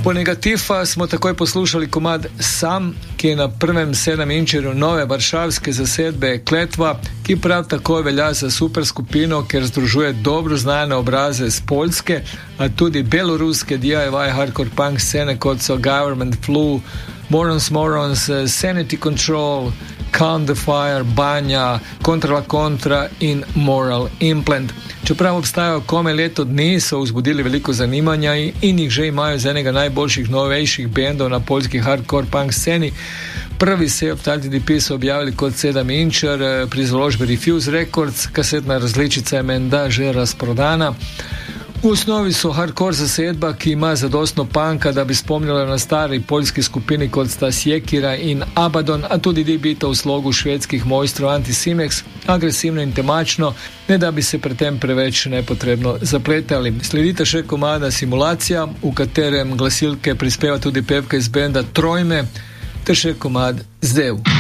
Po Negatifa smo takoj poslušali komad Sam, ki je na prvem 7-inčerju nove varšavske zasedbe Kletva, ki prav tako velja za super skupino, ker združuje dobro znane obraze z Poljske, a tudi beloruske DIY hardcore punk scene, kot so Government Flu, Morons, Sanity Control, Calm the Fire, Banja, Contra la Contra in Moral Implant. Čeprav obstajajo komaj leto dni, so vzbudili veliko zanimanja in jih že imajo z enega najboljših novejših bendov na poljski hardcore punk sceni. Prvi Seoptati DP so objavili kot 7-inčer pri založbi Refuse Records, kasetna različica je menda že razprodana. V osnovi so hardcore zasedba, ki ima zadostno punka, da bi spomnila na stari poljski skupini kot sta Sjekira in Abaddon, a tudi debita v slogu švedskih mojstrov Anticimex, agresivno in temačno, ne da bi se pri tem preveč nepotrebno zapletali. Sledite še komada Simulacija, v katerem glasilke prispeva tudi pevka iz benda Trojme, ter še komad Zdev.